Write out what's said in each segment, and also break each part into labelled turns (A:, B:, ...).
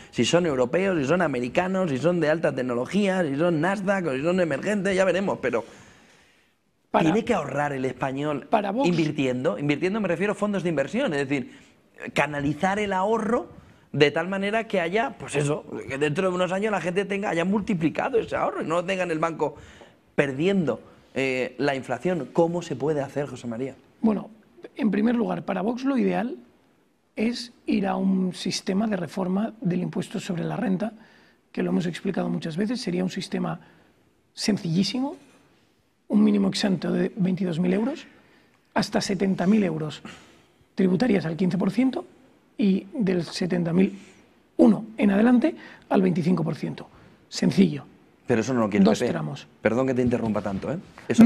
A: si son europeos, si son americanos, si son de alta tecnología, si son Nasdaq o si son emergentes, ya veremos, pero tiene que ahorrar el español invirtiendo me refiero a fondos de inversión, es decir, canalizar el ahorro de tal manera que haya, pues eso, que dentro de unos años la gente haya multiplicado ese ahorro y no lo tenga en el banco perdiendo la inflación. ¿Cómo se puede hacer, José María?
B: Bueno, en primer lugar, para Vox lo ideal es ir a un sistema de reforma del impuesto sobre la renta, que lo hemos explicado muchas veces. Sería un sistema sencillísimo, un mínimo exento de 22.000 euros, hasta 70.000 euros tributarías al 15% y del 70.001 en adelante al 25%. Sencillo.
A: Pero eso no lo quiere el PP.
B: 2 tramos.
A: Perdón que te interrumpa tanto, ¿eh? Eso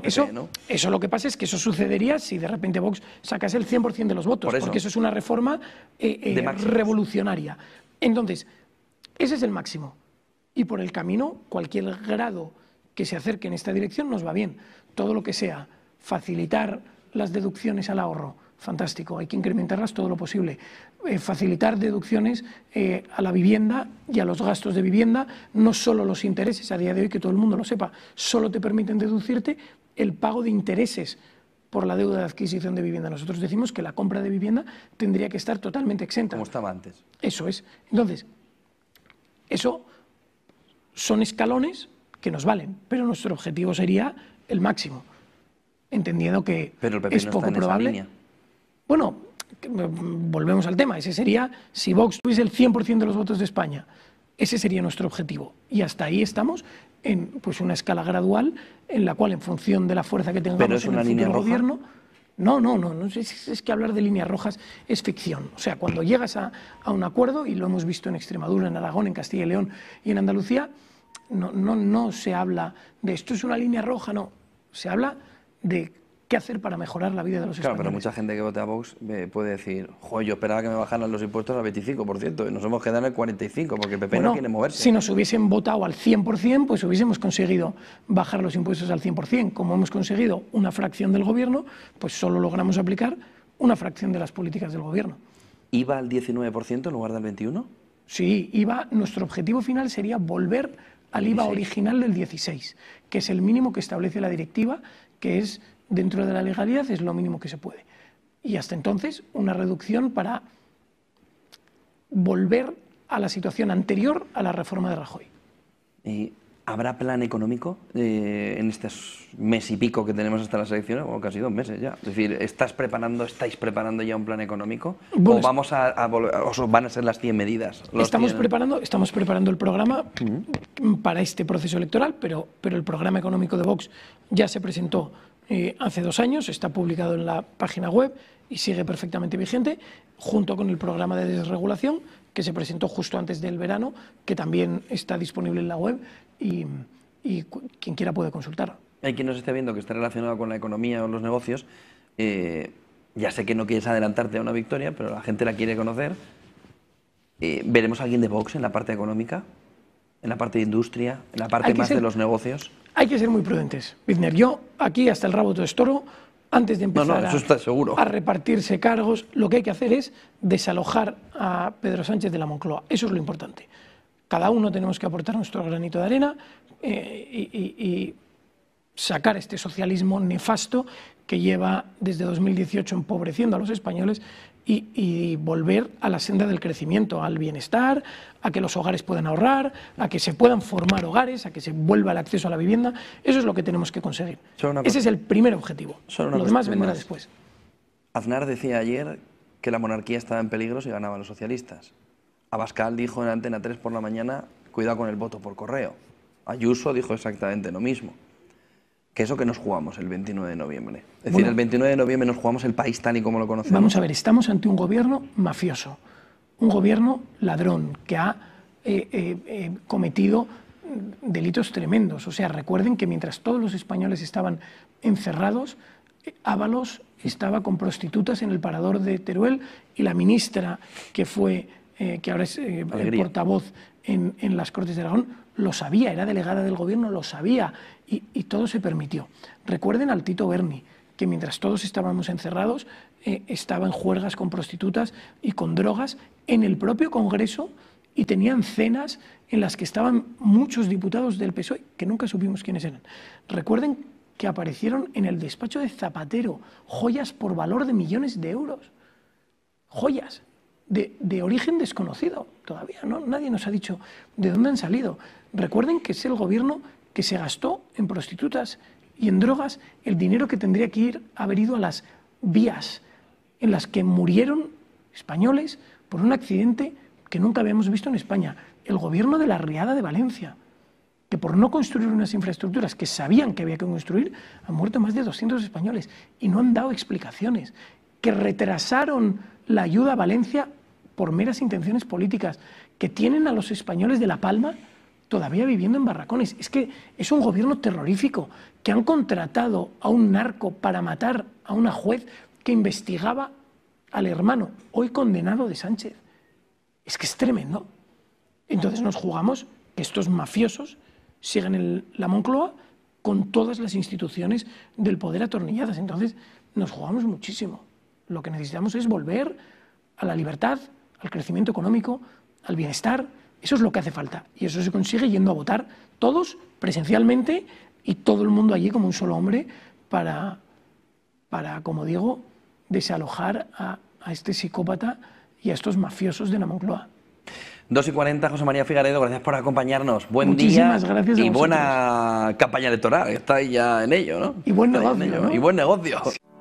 B: eso lo que pasa es que eso sucedería si de repente Vox sacase el 100% de los votos, porque eso es una reforma revolucionaria. Entonces, ese es el máximo. Y por el camino, cualquier grado que se acerque en esta dirección nos va bien. Todo lo que sea facilitar las deducciones al ahorro, fantástico, hay que incrementarlas todo lo posible. Facilitar deducciones a la vivienda y a los gastos de vivienda, no solo los intereses, a día de hoy que todo el mundo lo sepa, solo te permiten deducirte el pago de intereses por la deuda de adquisición de vivienda. Nosotros decimos que la compra de vivienda tendría que estar totalmente exenta.
A: Como estaba antes.
B: Eso es. Entonces, eso son escalones que nos valen, pero nuestro objetivo sería el máximo, entendiendo que es poco probable. Bueno, volvemos al tema, ese sería, si Vox tuviese el 100% de los votos de España, ese sería nuestro objetivo. Y hasta ahí estamos en pues una escala gradual en la cual, en función de la fuerza que tengamos en el futuro gobierno... No, es que hablar de líneas rojas es ficción. O sea, cuando llegas a un acuerdo, y lo hemos visto en Extremadura, en Aragón, en Castilla y León y en Andalucía, no se habla de esto es una línea roja, no. Se habla de qué hacer para mejorar la vida de los españoles.
A: Claro, pero mucha gente que vote a Vox puede decir, joder, yo esperaba que me bajaran los impuestos al 25%, y nos hemos quedado en el 45%, porque el PP no quiere moverse.
B: Si nos hubiesen votado al 100%, pues hubiésemos conseguido bajar los impuestos al 100%. Como hemos conseguido una fracción del gobierno, pues solo logramos aplicar una fracción de las políticas del gobierno.
A: ¿IVA al 19% en lugar del 21%?
B: Sí, IVA, nuestro objetivo final sería volver al IVA original del 16, que es el mínimo que establece la directiva, que es, dentro de la legalidad, es lo mínimo que se puede. Y hasta entonces, una reducción para volver a la situación anterior a la reforma de Rajoy.
A: ¿Habrá plan económico en estos mes y pico que tenemos hasta las elecciones? Bueno, casi 2 meses ya. Es decir, ¿estáis preparando ya un plan económico? ¿O vamos o van a ser las 100 medidas?
B: Estamos preparando el programa para este proceso electoral, pero el programa económico de Vox ya se presentó hace 2 años, está publicado en la página web y sigue perfectamente vigente, junto con el programa de desregulación que se presentó justo antes del verano, que también está disponible en la web y quien quiera puede consultar.
A: Hay quien nos esté viendo que está relacionado con la economía o los negocios. Ya sé que no quieres adelantarte a una victoria, pero la gente la quiere conocer. ¿Veremos a alguien de Vox en la parte económica? ¿En la parte de industria? ¿En la parte más de los negocios?
B: Hay que ser muy prudentes, Bizner. Yo, aquí hasta el rabo todo es toro, antes de empezar a repartirse cargos, lo que hay que hacer es desalojar a Pedro Sánchez de la Moncloa. Eso es lo importante. Cada uno tenemos que aportar nuestro granito de arena y sacar este socialismo nefasto que lleva desde 2018 empobreciendo a los españoles y volver a la senda del crecimiento, al bienestar, a que los hogares puedan ahorrar, a que se puedan formar hogares, a que se vuelva el acceso a la vivienda. Eso es lo que tenemos que conseguir. Ese es el primer objetivo. Lo demás vendrá después.
A: Aznar decía ayer que la monarquía estaba en peligro si ganaban los socialistas. Abascal dijo en Antena 3 por la mañana, cuidado con el voto por correo. Ayuso dijo exactamente lo mismo. Que eso que nos jugamos el 29 de noviembre. Es decir, el 29 de noviembre nos jugamos el país tal y como lo conocemos.
B: Vamos a ver, estamos ante un gobierno mafioso, un gobierno ladrón que ha cometido delitos tremendos. O sea, recuerden que mientras todos los españoles estaban encerrados, Ábalos estaba con prostitutas en el parador de Teruel y la ministra que ahora es el portavoz en las Cortes de Aragón, lo sabía, era delegada del gobierno, lo sabía y todo se permitió. Recuerden al Tito Berni, que mientras todos estábamos encerrados, estaba en juergas con prostitutas y con drogas en el propio Congreso y tenían cenas en las que estaban muchos diputados del PSOE, que nunca supimos quiénes eran. Recuerden que aparecieron en el despacho de Zapatero joyas por valor de millones de euros. Joyas de origen desconocido todavía, ¿no? Nadie nos ha dicho de dónde han salido. Recuerden que es el gobierno que se gastó en prostitutas y en drogas el dinero que tendría que haber ido a las vías en las que murieron españoles por un accidente que nunca habíamos visto en España. El gobierno de la Riada de Valencia, que por no construir unas infraestructuras que sabían que había que construir, han muerto más de 200 españoles y no han dado explicaciones, que retrasaron la ayuda a Valencia por meras intenciones políticas, que tienen a los españoles de La Palma todavía viviendo en barracones. Es que es un gobierno terrorífico, que han contratado a un narco para matar a una juez que investigaba al hermano, hoy condenado de Sánchez. Es que es tremendo. Entonces nos jugamos que estos mafiosos sigan en la Moncloa con todas las instituciones del poder atornilladas. Entonces nos jugamos muchísimo. Lo que necesitamos es volver a la libertad, al crecimiento económico, al bienestar. Eso es lo que hace falta. Y eso se consigue yendo a votar todos presencialmente y todo el mundo allí como un solo hombre para como digo, desalojar a este psicópata y a estos mafiosos de la Moncloa.
A: 2:40, José María Figaredo, gracias por acompañarnos.
B: Muchísimas gracias
A: y buena campaña electoral, estáis ya en ello, ¿no?
B: Y buen negocio, ¿no?
A: Y buen negocio.